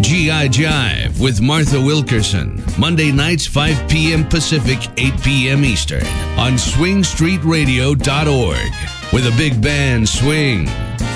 GI Jive with Martha Wilkerson. Monday nights, 5 p.m. Pacific, 8 p.m. Eastern on swingstreetradio.org. Where the big band swings.